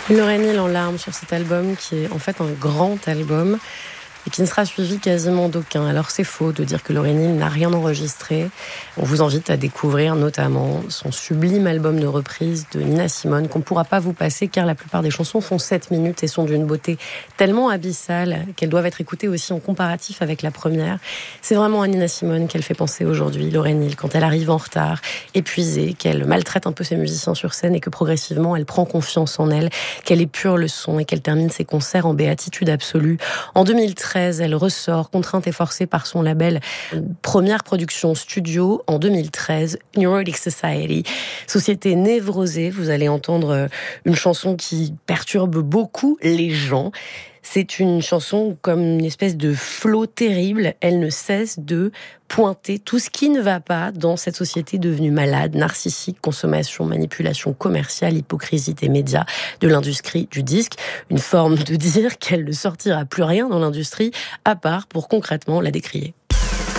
Lauryn Hill en larmes sur cet album qui est en fait un grand album et qui ne sera suivi quasiment d'aucun. Alors c'est faux de dire que Lauryn Hill n'a rien enregistré. On vous invite à découvrir notamment son sublime album de reprise de Nina Simone qu'on ne pourra pas vous passer car la plupart des chansons font 7 minutes et sont d'une beauté tellement abyssale qu'elles doivent être écoutées aussi en comparatif avec la première. C'est vraiment à Nina Simone qu'elle fait penser aujourd'hui, Lauryn Hill, quand elle arrive en retard, épuisée, qu'elle maltraite un peu ses musiciens sur scène et que progressivement elle prend confiance en elle, qu'elle épure le son et qu'elle termine ses concerts en béatitude absolue. En 2013, elle ressort, contrainte et forcée par son label, première production studio en 2013, Neurotic Society, société névrosée. Vous allez entendre une chanson qui perturbe beaucoup les gens. C'est une chanson comme une espèce de flot terrible. Elle ne cesse de pointer tout ce qui ne va pas dans cette société devenue malade, narcissique, consommation, manipulation commerciale, hypocrisie des médias, de l'industrie du disque. Une forme de dire qu'elle ne sortira plus rien dans l'industrie, à part pour concrètement la décrier.